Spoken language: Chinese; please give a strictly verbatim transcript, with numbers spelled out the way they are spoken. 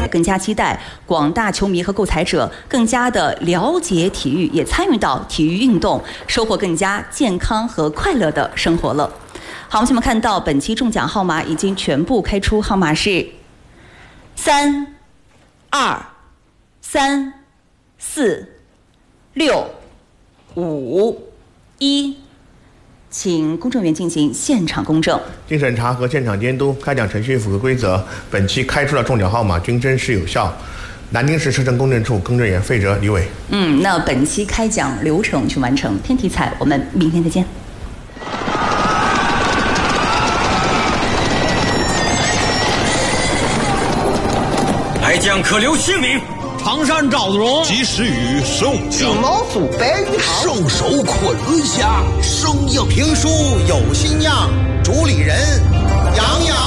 更加期待广大球迷和购彩者更加的了解体育，也参与到体育运动，收获更加健康和快乐的生活了。好，我们现在看到本期中奖号码已经全部开出，号码是三、二、三、四、六、五、一。请公证员进行现场公证。 经审查和现场监督，开奖程序符合规则。本期开出的中奖号码均真实有效。南京市市政公证处公证员费哲、李伟。 嗯，那本期开奖流程去完成。天体彩，我们明天再见。 来将可留姓名。 常山赵子龙， 及时雨宋江， 敬老祖白玉堂， 圣手昆仑侠， 生硬评书有新样，主理人杨洋。